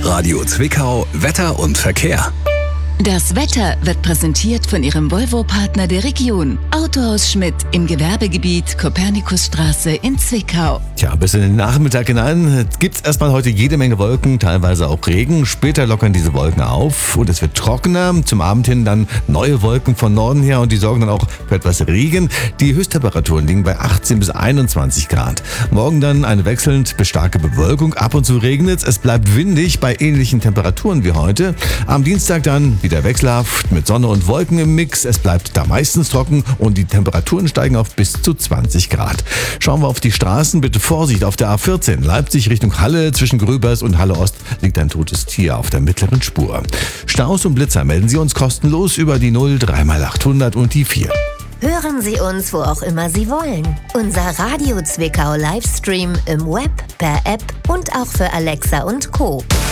Radio Zwickau, Wetter und Verkehr. Das Wetter wird präsentiert von Ihrem Volvo-Partner der Region. Autohaus Schmidt im Gewerbegebiet Kopernikusstraße in Zwickau. Tja, bis in den Nachmittag hinein gibt es erstmal heute jede Menge Wolken, teilweise auch Regen. Später lockern diese Wolken auf und es wird trockener. Zum Abend hin dann neue Wolken von Norden her und die sorgen dann auch für etwas Regen. Die Höchsttemperaturen liegen bei 18 bis 21 Grad. Morgen dann eine wechselnd bis starke Bewölkung. Ab und zu regnet es. Es bleibt windig bei ähnlichen Temperaturen wie heute. Am Dienstag dann wieder wechselhaft mit Sonne und Wolken im Mix. Es bleibt da meistens trocken und die Temperaturen steigen auf bis zu 20 Grad. Schauen wir auf die Straßen. Bitte Vorsicht auf der A14. Leipzig Richtung Halle. Zwischen Gröbers und Halle Ost liegt ein totes Tier auf der mittleren Spur. Staus und Blitzer melden Sie uns kostenlos über die 0 3x800 und die 4. Hören Sie uns, wo auch immer Sie wollen. Unser Radio Zwickau Livestream im Web, per App und auch für Alexa und Co.